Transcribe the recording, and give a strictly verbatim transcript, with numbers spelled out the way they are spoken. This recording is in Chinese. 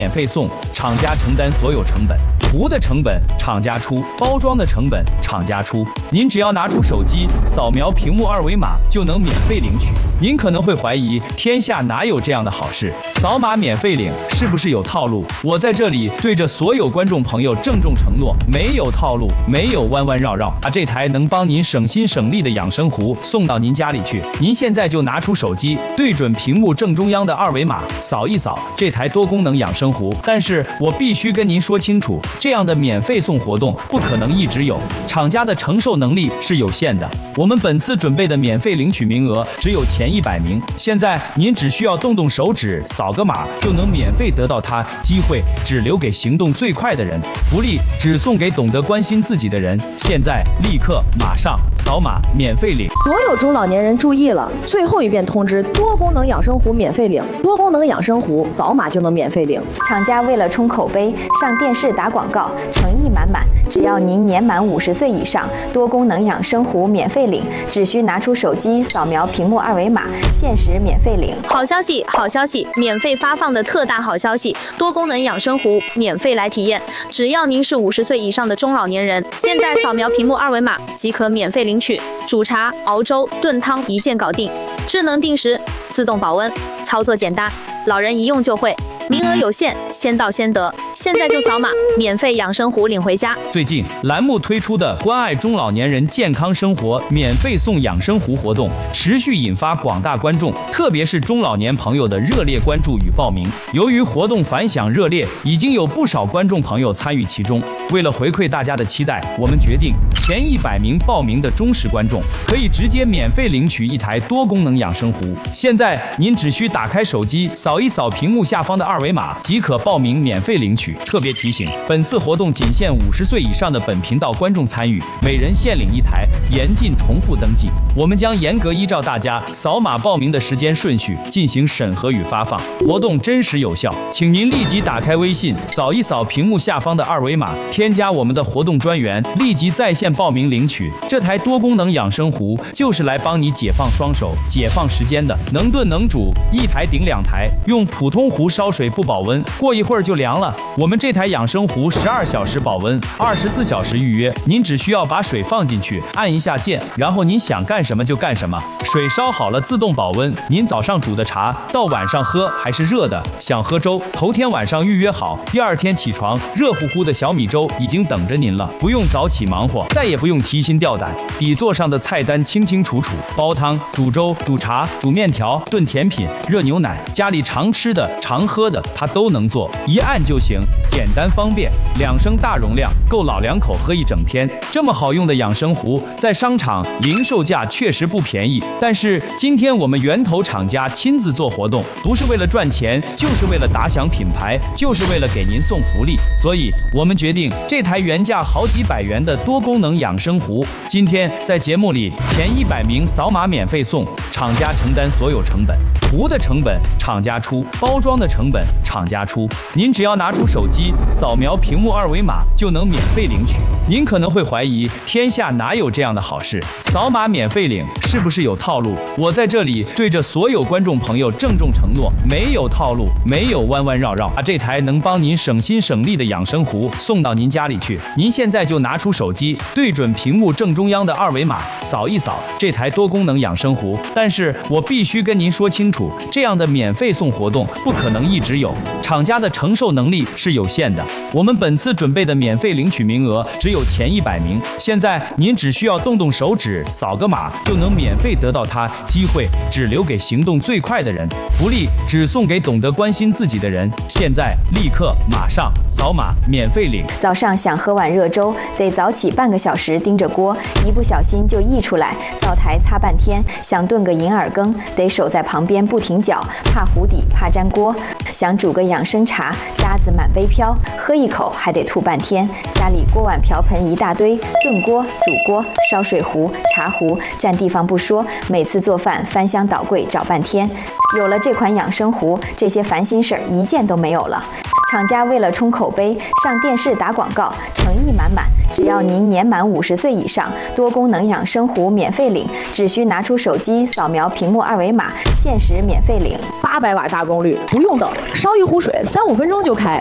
免费送，厂家承担所有成本，壶的成本厂家出，包装的成本厂家出。您只要拿出手机，扫描屏幕二维码就能免费领取。您可能会怀疑，天下哪有这样的好事？扫码免费领是不是有套路？我在这里对着所有观众朋友郑重承诺，没有套路，没有弯弯绕绕，把这台能帮您省心省力的养生壶送到您家里去。您现在就拿出手机，对准屏幕正中央的二维码，扫一扫这台多功能养生壶。但是我必须跟您说清楚，这样的免费送活动不可能一直有，厂家的承受能力是有限的。我们本次准备的免费领取名额只有前一百名，现在您只需要动动手指，扫个码就能免费得到它，机会只留给行动最快的人，福利只送给懂得关心自己的人。现在立刻马上扫码免费领！ 所有中老年人注意了，最后一遍通知：多功能养生壶免费领，多功能养生壶扫码就能免费领。 厂家为了冲口碑，上电视打广告，诚意满满。只要您年满五十岁以上，多功能养生壶免费领，只需拿出手机扫描屏幕二维码，限时免费领。 好消息，好消息！免费发放的特大好消息，多功能养生壶免费来体验。只要您是五十岁以上的中老年人，现在扫描屏幕二维码即可免费领取。煮茶、熬粥、炖汤一键搞定，智能定时，自动保温，操作简单，老人一用就会。名额有限，先到先得，现在就扫码，免费养生壶领回家。 最近栏目推出的关爱中老年人健康生活免费送养生壶活动，持续引发广大观众，特别是中老年朋友的热烈关注与报名。由于活动反响热烈，已经有不少观众朋友参与其中。为了回馈大家的期待，我们决定前一百名报名的忠实观众可以直接免费领取一台多功能养生壶。现在您只需打开手机，扫一扫屏幕下方的二维码即可报名免费领取。特别提醒，本次活动仅限五十岁以上的本频道观众参与，每人限领一台，严禁重复登记。我们将严格依照大家扫码报名的时间顺序进行审核与发放，活动真实有效。请您立即打开微信，扫一扫屏幕下方的二维码，添加我们的活动专员，立即在线报名领取。这台多功能养生壶就是来帮你解放双手、解放时间的，能炖能煮，一台顶两台，用普通壶烧水不保温，过一会儿就凉了。我们这台养生壶十二小时保温，二十四小时预约。您只需要把水放进去，按一下键，然后您想干什么就干什么。水烧好了自动保温，您早上煮的茶到晚上喝还是热的。想喝粥，头天晚上预约好，第二天起床，热乎乎的小米粥已经等着您了，不用早起忙活，再也不用提心吊胆。底座上的菜单清清楚楚，煲汤、煮粥、煮茶、煮面条、炖甜品、热牛奶，家里常吃的、常喝的，它都能做，一按就行，简单方便。两升大容量，够老两口喝一整天。这么好用的养生壶，在商场零售价确实不便宜，但是今天我们源头厂家亲自做活动，不是为了赚钱，就是为了打响品牌，就是为了给您送福利。所以我们决定，这台原价好几百元的多功能养生壶，今天在节目里前一百名扫码免费送，厂家承担所有成本，壶的成本厂家出，包装的成本厂家出。您只要拿出手机，扫描屏幕二维码就能免费领取。您可能会怀疑，天下哪有这样的好事？扫码免费领是不是有套路？我在这里对着所有观众朋友郑重承诺，没有套路，没有弯弯绕绕，把这台能帮您省心省力的养生壶送到您家里去。您现在就拿出手机，对准屏幕正中央的二维码，扫一扫这台多功能养生壶。但是我必须跟您说清楚，这样的免费送活动不可能一直有，厂家的承受能力是有限的。我们本次准备的免费领取名额只有前一百名，现在您只需要动动手指，扫个码就能免费得到它，机会只留给行动最快的人，福利只送给懂得关心自己的人。现在立刻马上扫码免费领！ 早上想喝碗热粥，得早起半个小时盯着锅，一不小心就溢出来，灶台擦半天。想炖个银耳羹，得守在旁边不停搅，怕糊底，怕粘锅。想煮个养生茶，渣子满杯飘，喝一口还得吐半天。家里锅碗瓢盆一大堆，炖锅、煮锅、烧水壶、茶壶，占地方不说，每次做饭翻箱倒柜找半天。有了这款养生壶，这些烦心事儿一件都没有了。 厂家为了冲口碑，上电视打广告，诚意满满。只要您年满五十岁以上，多功能养生壶免费领，只需拿出手机扫描屏幕二维码，限时免费领。 八百瓦大功率，不用等，烧一壶水，三五分钟就开。